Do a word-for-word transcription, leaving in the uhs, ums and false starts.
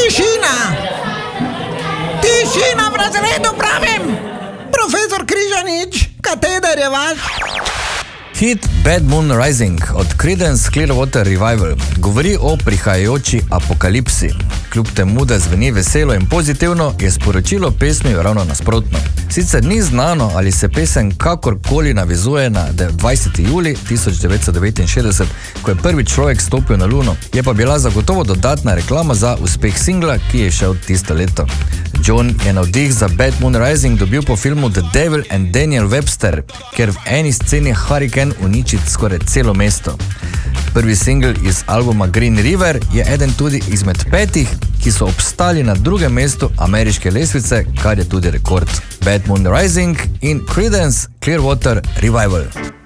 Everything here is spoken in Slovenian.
Tišina! Tišina v razredu, pravim! Profesor Križanič, kateder je vaš? Hit Bad Moon Rising od Creedence Clearwater Revival govori o prihajajoči apokalipsi. Kljub temu, da zveni veselo in pozitivno, je sporočilo pesmi ravno nasprotno. Sicer ni znano, ali se pesem kakorkoli navizuje na dvajseti julij tisoč devetsto devetinšestdeset, ko je prvi človek stopil na Luno, je pa bila zagotovo dodatna reklama za uspeh singla, ki je šel tisto leto. John je navdih za Bad Moon Rising dobil po filmu The Devil and Daniel Webster, ker v eni sceni Hurricane uniči skoraj celo mesto. Prvi singl iz albuma Green River je eden tudi izmed petih, ki so obstali na drugem mestu ameriške lestvice, kar je tudi rekord. Bad Moon Rising in Creedence Clearwater Revival.